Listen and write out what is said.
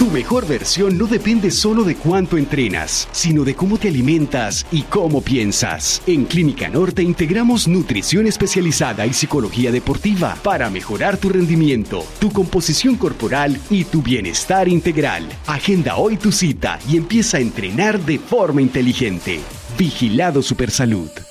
Tu mejor versión no depende solo de cuánto entrenas, sino de cómo te alimentas y cómo piensas. En Clínica Norte integramos nutrición especializada y psicología deportiva para mejorar tu rendimiento, tu composición corporal y tu bienestar integral. Agenda hoy tu cita y empieza a entrenar de forma inteligente. Vigilado Supersalud.